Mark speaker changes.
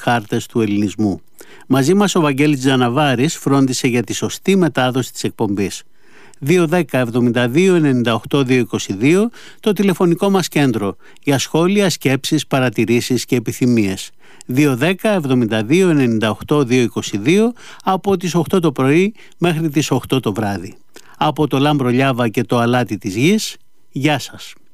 Speaker 1: χάρτες του ελληνισμού. Μαζί μας ο Βαγγέλης Τζαναβάρης φρόντισε για τη σωστή μετάδοση της εκπομπής. 210-72-98-222 το τηλεφωνικό μας κέντρο για σχόλια, σκέψεις, παρατηρήσεις και επιθυμίες. 210-72-98-222 από τις 8 το πρωί μέχρι τις 8 το βράδυ. Από το Λάμπρο Λιάβα και το αλάτι της γης, γεια σας.